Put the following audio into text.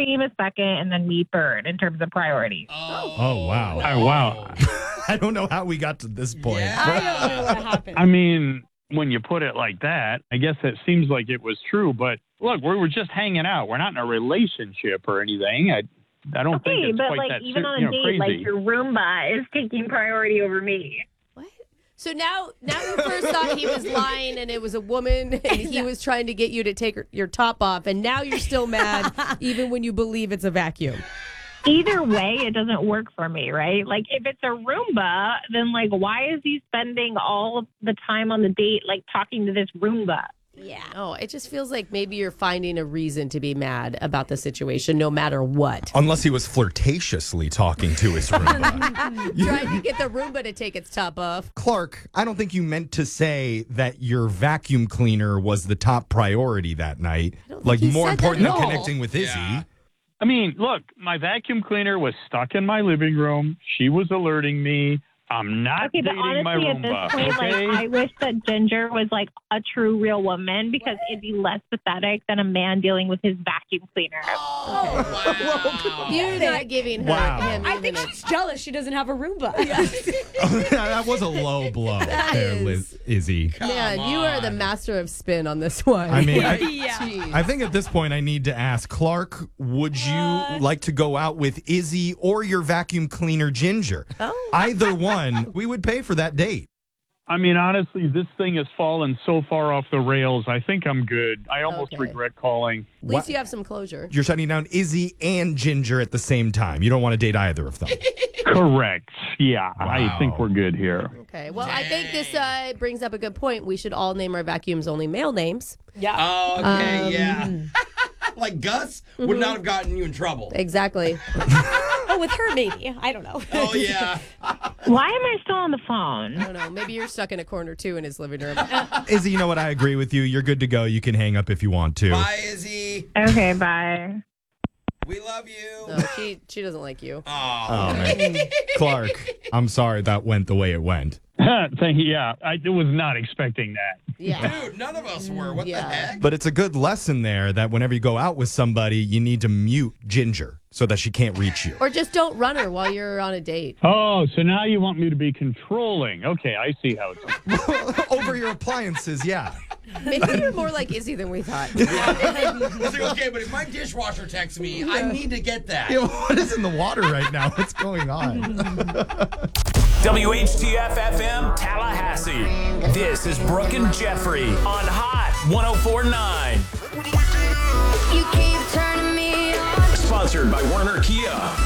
cream is second, and then meat third in terms of priorities. Oh, wow. Oh, wow. I don't know how we got to this point. Yeah. I don't know what happened. I mean, when you put it like that, I guess it seems like it was true. But look, we were just hanging out. We're not in a relationship or anything. I don't think it's but quite like that even on a date, crazy. like your Roomba is taking priority over me. What? So now you first thought he was lying and it was a woman and he was trying to get you to take your top off, and now you're still mad even when you believe it's a vacuum. Either way, it doesn't work for me, right? Like, if it's a Roomba, then, like, why is he spending all of the time on the date, like, talking to this Roomba? Yeah. Oh, it just feels like maybe you're finding a reason to be mad about the situation no matter what. Unless he was flirtatiously talking to his Roomba. Trying to get the Roomba to take its top off. Clark, I don't think you meant to say that your vacuum cleaner was the top priority that night. Like, he more said that important at than all. connecting with Izzy. Yeah. I mean, look, my vacuum cleaner was stuck in my living room. She was alerting me. I'm not Okay, but dating my honestly, at Roomba. this point, Okay? like, I wish that Ginger was, like, a true, real woman because it'd be less pathetic than a man dealing with his vacuum cleaner. Oh, wow. You're not giving her Wow. him I even think a- she's jealous she doesn't have a Roomba. That was a low blow there, is- Izzy. Man, you are the master of spin on this one. I mean, Jeez. I think at this point I need to ask Clark, would you like to go out with Izzy or your vacuum cleaner Ginger? Oh. Either one, we would pay for that date. I mean, honestly, this thing has fallen so far off the rails. I think I'm good. I almost Okay. regret calling. At least you have some closure. You're shutting down Izzy and Ginger at the same time. You don't want to date either of them. Correct. Yeah, I Wow. think we're good here. Okay. Well, I think this brings up a good point. We should all name our vacuums only male names. Yeah. Oh, okay, yeah. Like Gus would not have gotten you in trouble. Exactly. Oh, with her maybe. I don't know. Oh, yeah. Why am I still on the phone? I don't know. Maybe you're stuck in a corner too in his living room. Izzy, you know what? I agree with you. You're good to go. You can hang up if you want to. Bye, Izzy. Okay, bye. We love you. No, she doesn't like you. Oh, man. Clark, I'm sorry that went the way it went. Thank you. Yeah, I was not expecting that. Yeah. Dude, none of us were. What the Yeah. heck? But it's a good lesson there that whenever you go out with somebody, you need to mute Ginger so that she can't reach you. Or just don't run her while you're on a date. Oh, so now you want me to be controlling. Okay, I see how it's Over your appliances, yeah. Maybe you're more like Izzy than we thought. It's like, okay, but if my dishwasher texts me, I need to get that. Yeah, what is in the water right now? What's going on? WHTF FM Tallahassee. This is Brooke and Jeffrey on Hot 104.9. You keep turning me on. Sponsored by Werner Kia.